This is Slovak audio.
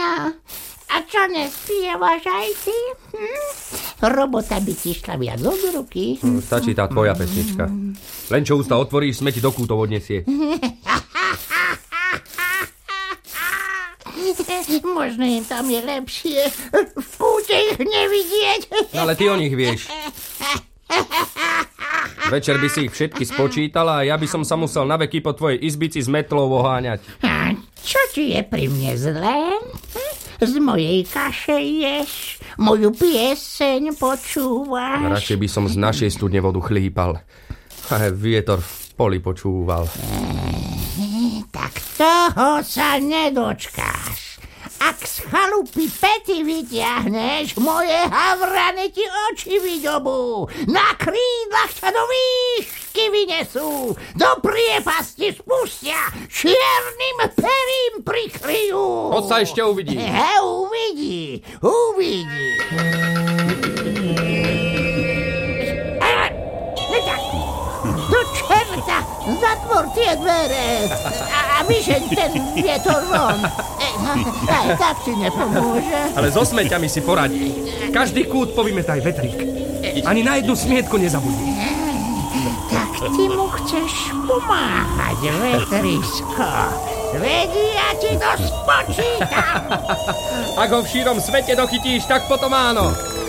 No, a čo nespievaš aj ty? Robota by ti šla viac od ruky. Stačí tá tvoja pesnička. Len čo ústa otvoríš, smeti do kútov odniesie. Možno im tam je lepšie. V kúte ich nevidieť. Ale ty o nich vieš. Večer by si ich všetky spočítala a ja by som sa musel na veky po tvojej izbici s metlou oháňať. A čo ti je pri mne zlé? Z mojej kaše ješ, moju pieseň počúvaš. Radšej by som z našej studne vodu chlípal. A vietor v poli počúval. Tak toho sa nedočkáš. Ak z chalupy Pety vyťahneš, moje havrany ti oči vydobú. Na krídlach ťa do výšky vynesú, do priepasti spustia, čiernym perím prikryjú. Poď sa ešte uvidí. Uvidí. Do čerta, zatvor tie dvere a vyžeň ten vietor von. Tak ti nepomôže. Ale so smeťami si poradí. Každý kút povymetaj vetrík. Ani na jednu smietku nezabudni. Tak ty mu chceš pomáhať, vetrisko. Veď ja ti to spočítam. Ak ho v šírom svete dochytíš, tak potom áno.